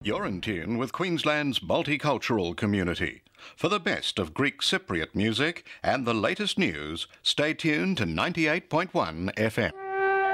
You're in tune with Queensland's multicultural community. For the best of Greek Cypriot music and the latest news, stay tuned to 98.1 FM.